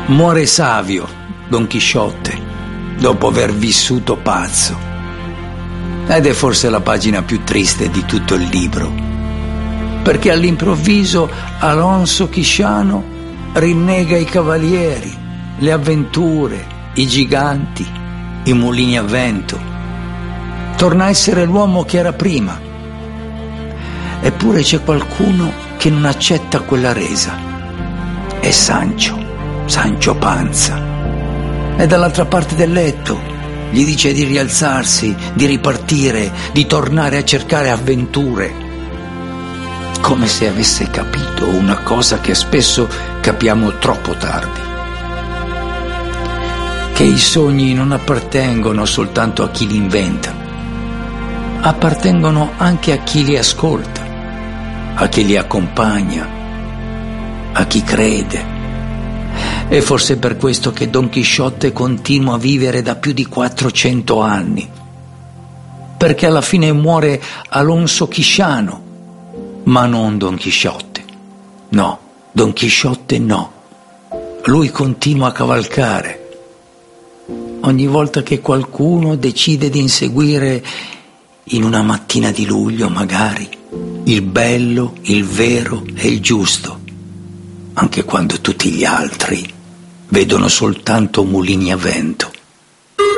Muore savio Don Chisciotte dopo aver vissuto pazzo. Ed è forse la pagina più triste di tutto il libro, perché all'improvviso Alonso Chisciano rinnega i cavalieri, le avventure, i giganti, i mulini a vento. Torna a essere l'uomo che era prima. Eppure c'è qualcuno che non accetta quella resa. È Sancho Panza. È dall'altra parte del letto. Gli dice di rialzarsi, di ripartire, di tornare a cercare avventure. Come se avesse capito una cosa che spesso capiamo troppo tardi. Che i sogni non appartengono soltanto a chi li inventa, appartengono anche a chi li ascolta, a chi li accompagna, a chi crede. E forse è per questo che Don Chisciotte continua a vivere da più di 400 anni, perché alla fine muore Alonso Chisciano, ma non Don Chisciotte. No, Don Chisciotte no. Lui continua a cavalcare. Ogni volta che qualcuno decide di inseguire, in una mattina di luglio magari, il bello, il vero e il giusto, anche quando tutti gli altri vedono soltanto mulini a vento.